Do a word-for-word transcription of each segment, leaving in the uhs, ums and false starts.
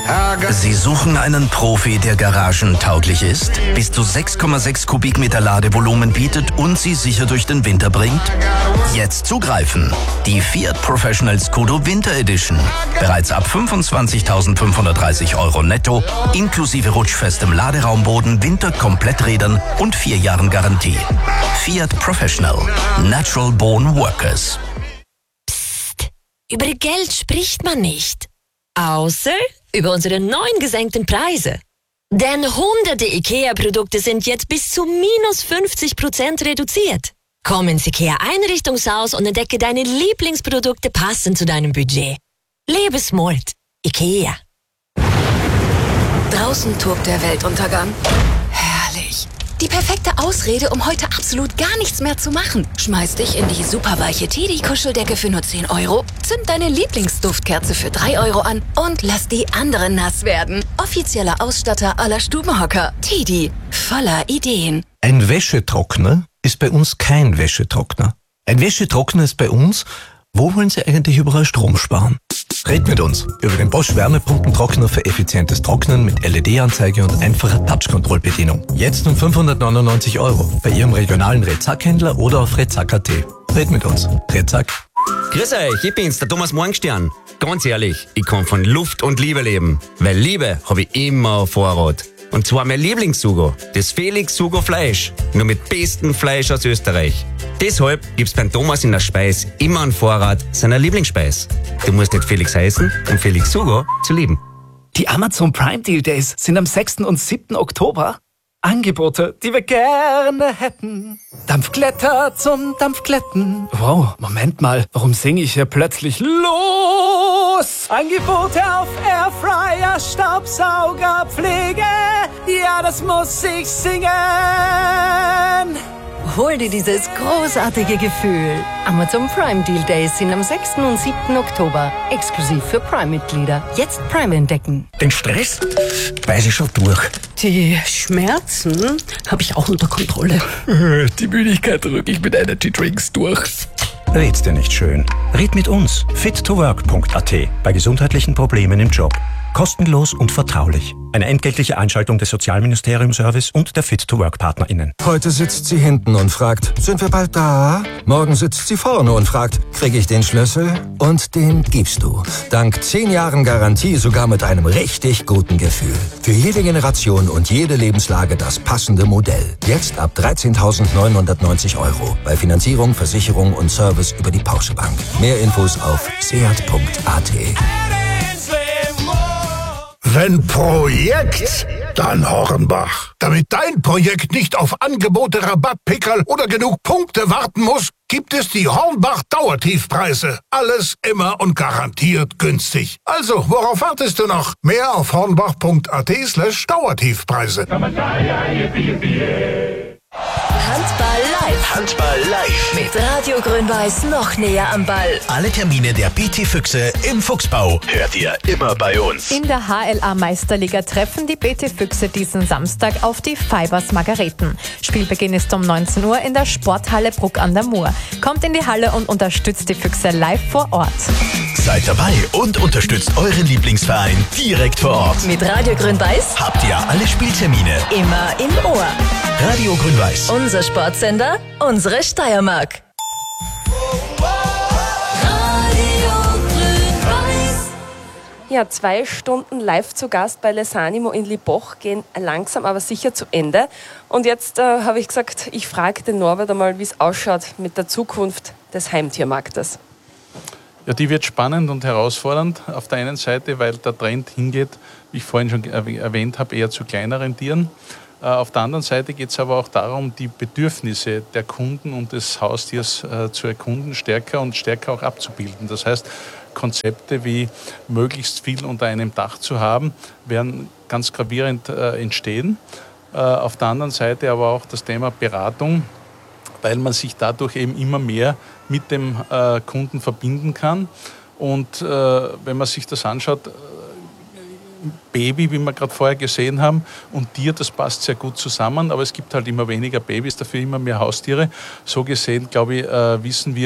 Sie suchen einen Profi, der garagentauglich ist, bis zu sechs Komma sechs Kubikmeter Ladevolumen bietet und Sie sicher durch den Winter bringt? Jetzt zugreifen! Die Fiat Professional Scudo Winter Edition. Bereits ab fünfundzwanzigtausendfünfhundertdreißig Euro netto, inklusive rutschfestem Laderaumboden, Winterkompletträdern und vier Jahren Garantie. Fiat Professional. Natural Born Workers. Psst. Über Geld spricht man nicht. Außer über unsere neuen gesenkten Preise. Denn hunderte IKEA-Produkte sind jetzt bis zu minus fünfzig Prozent reduziert. Komm ins IKEA-Einrichtungshaus und entdecke deine Lieblingsprodukte passend zu deinem Budget. Lebe smart. IKEA. Draußen tobt der Weltuntergang. Herrlich. Die perfekte Ausrede, um heute absolut gar nichts mehr zu machen. Schmeiß dich in die superweiche Teddy-Kuscheldecke für nur zehn Euro, zünd deine Lieblingsduftkerze für drei Euro an und lass die anderen nass werden. Offizieller Ausstatter aller Stubenhocker. Teddy. Voller Ideen. Ein Wäschetrockner ist bei uns kein Wäschetrockner. Ein Wäschetrockner ist bei uns, wo wollen Sie eigentlich überall Strom sparen? Red mit uns über den Bosch Wärmepumpentrockner für effizientes Trocknen mit L E D-Anzeige und einfacher Touch-Control-Bedienung. Jetzt um fünfhundertneunundneunzig Euro bei Ihrem regionalen Redzack-Händler oder auf redzack punkt at. Red mit uns. Redzack. Grüß euch, ich bin's, der Thomas Morgenstern. Ganz ehrlich, ich kann von Luft und Liebe leben. Weil Liebe habe ich immer auf Vorrat. Und zwar mein Lieblingssugo, das Felix Sugo Fleisch. Nur mit bestem Fleisch aus Österreich. Deshalb gibt's beim Thomas in der Speis immer einen Vorrat seiner Lieblingsspeis. Du musst nicht Felix heißen, um Felix Sugo zu lieben. Die Amazon Prime Deal Days sind am sechsten und siebten Oktober. Angebote, die wir gerne hätten. Dampfglätter zum Dampfglätten. Wow, Moment mal, warum singe ich hier plötzlich los? Angebote auf Airfryer, Staubsauger, Pflege. Ja, das muss ich singen. Hol dir dieses großartige Gefühl. Amazon Prime Deal Days sind am sechsten und siebten Oktober. Exklusiv für Prime-Mitglieder. Jetzt Prime entdecken. Den Stress weiß ich schon durch. Die Schmerzen habe ich auch unter Kontrolle. Die Müdigkeit drücke ich mit Energy Drinks durch. Red's dir nicht schön. Red mit uns. fit to work punkt a t bei gesundheitlichen Problemen im Job. Kostenlos und vertraulich. Eine entgeltliche Einschaltung des Sozialministerium-Service und der Fit-to-Work-PartnerInnen. Heute sitzt sie hinten und fragt, sind wir bald da? Morgen sitzt sie vorne und fragt, kriege ich den Schlüssel? Und den gibst du. Dank zehn Jahren Garantie sogar mit einem richtig guten Gefühl. Für jede Generation und jede Lebenslage das passende Modell. Jetzt ab dreizehntausendneunhundertneunzig Euro. Bei Finanzierung, Versicherung und Service über die Porsche Bank. Mehr Infos auf seat punkt a t. Wenn Projekt, dann Hornbach. Damit dein Projekt nicht auf Angebote, Rabattpickerl oder genug Punkte warten muss, gibt es die Hornbach Dauertiefpreise. Alles immer und garantiert günstig. Also, worauf wartest du noch? Mehr auf hornbach punkt a t slash Dauertiefpreise. Handball live. Handball live. Mit Radio Grün-Weiß noch näher am Ball. Alle Termine der B T Füchse im Fuchsbau hört ihr immer bei uns. In der H L A-Meisterliga treffen die B T Füchse diesen Samstag auf die Fibers Margareten. Spielbeginn ist um neunzehn Uhr in der Sporthalle Bruck an der Mur. Kommt in die Halle und unterstützt die Füchse live vor Ort. Seid dabei und unterstützt euren Lieblingsverein direkt vor Ort. Mit Radio Grün-Weiß habt ihr alle Spieltermine immer im Ohr. Radio Grün-Weiß. Unser Sportsender, unsere Steiermark. Ja, zwei Stunden live zu Gast bei Lesanimo in Liboch gehen langsam aber sicher zu Ende. Und jetzt äh, habe ich gesagt, ich frage den Norbert einmal, wie es ausschaut mit der Zukunft des Heimtiermarktes. Ja, die wird spannend und herausfordernd. Auf der einen Seite, weil der Trend hingeht, wie ich vorhin schon erwähnt habe, eher zu kleineren Tieren. Auf der anderen Seite geht es aber auch darum, die Bedürfnisse der Kunden und des Haustiers äh, zu erkunden, stärker und stärker auch abzubilden. Das heißt, Konzepte wie möglichst viel unter einem Dach zu haben, werden ganz gravierend äh, entstehen. Äh, auf der anderen Seite aber auch das Thema Beratung, weil man sich dadurch eben immer mehr mit dem äh, Kunden verbinden kann. Und äh, wenn man sich das anschaut, Baby, wie wir gerade vorher gesehen haben, und Tier, das passt sehr gut zusammen, aber es gibt halt immer weniger Babys, dafür immer mehr Haustiere. So gesehen, glaube ich, äh, wissen wir,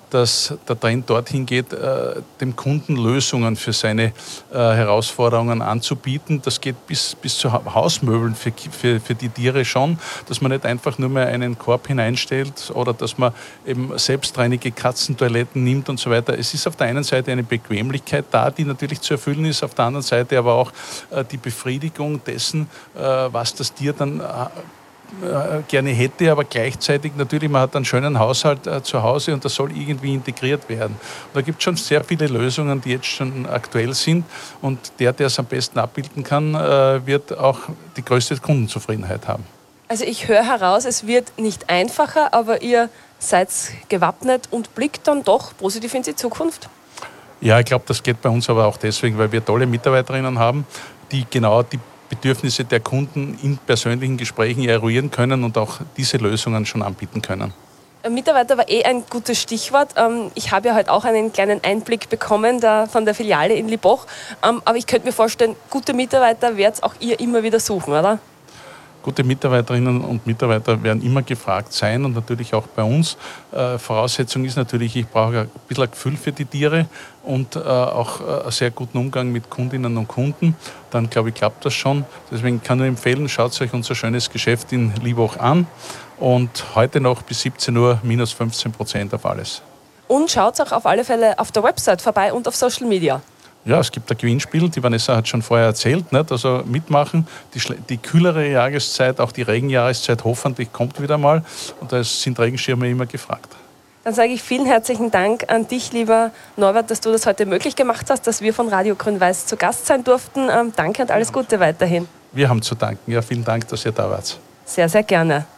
dass der Trend dorthin geht, äh, dem Kunden Lösungen für seine äh, Herausforderungen anzubieten. Das geht bis, bis zu Hausmöbeln für, für, für die Tiere schon, dass man nicht einfach nur mehr einen Korb hineinstellt oder dass man eben selbstreinige Katzentoiletten nimmt und so weiter. Es ist auf der einen Seite eine Bequemlichkeit da, die natürlich zu erfüllen ist, auf der anderen Seite aber auch äh, die Befriedigung dessen, äh, was das Tier dann äh, gerne hätte, aber gleichzeitig natürlich, man hat einen schönen Haushalt äh, zu Hause und das soll irgendwie integriert werden. Und da gibt es schon sehr viele Lösungen, die jetzt schon aktuell sind und der, der es am besten abbilden kann, äh, wird auch die größte Kundenzufriedenheit haben. Also ich höre heraus, es wird nicht einfacher, aber ihr seid gewappnet und blickt dann doch positiv in die Zukunft. Ja, ich glaube, das geht bei uns aber auch deswegen, weil wir tolle Mitarbeiterinnen haben, die genau die Bedürfnisse der Kunden in persönlichen Gesprächen eruieren können und auch diese Lösungen schon anbieten können. Mitarbeiter war eh ein gutes Stichwort. Ich habe ja heute auch einen kleinen Einblick bekommen von der Filiale in Liboch. Aber ich könnte mir vorstellen, gute Mitarbeiter werdet auch ihr immer wieder suchen, oder? Gute Mitarbeiterinnen und Mitarbeiter werden immer gefragt sein und natürlich auch bei uns. Äh, Voraussetzung ist natürlich, ich brauche ein bisschen ein Gefühl für die Tiere und äh, auch äh, einen sehr guten Umgang mit Kundinnen und Kunden. Dann, glaube ich, klappt das schon. Deswegen kann ich nur empfehlen, schaut euch unser schönes Geschäft in Liboch an und heute noch bis siebzehn Uhr minus fünfzehn Prozent auf alles. Und schaut auch auf alle Fälle auf der Website vorbei und auf Social Media. Ja, es gibt ein Gewinnspiel, die Vanessa hat schon vorher erzählt, nicht? Also mitmachen. Die, die kühlere Jahreszeit, auch die Regenjahreszeit hoffentlich kommt wieder mal und da sind Regenschirme immer gefragt. Dann sage ich vielen herzlichen Dank an dich, lieber Norbert, dass du das heute möglich gemacht hast, dass wir von Radio Grün-Weiß zu Gast sein durften. Ähm, danke und alles Gute weiterhin. Wir haben zu danken. Ja, vielen Dank, dass ihr da wart. Sehr, sehr gerne.